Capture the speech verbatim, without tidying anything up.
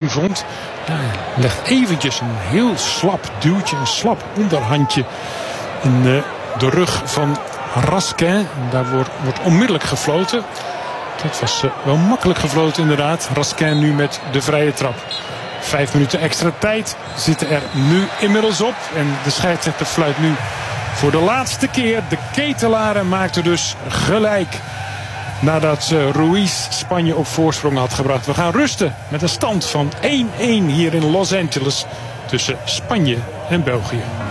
hij vond. Ja, hij legt eventjes een heel slap duwtje, een slap onderhandje in uh, de rug van Raskin. En daar wordt, wordt onmiddellijk gefloten. Dat was uh, wel makkelijk gefloten inderdaad. Raskin nu met de vrije trap. Vijf minuten extra tijd zitten er nu inmiddels op. En de scheidsrechter fluit nu voor de laatste keer. De Ketelaren maakten dus gelijk. Nadat uh, Ruiz Spanje op voorsprong had gebracht. We gaan rusten met een stand van één-één hier in Los Angeles. Tussen Spanje en België.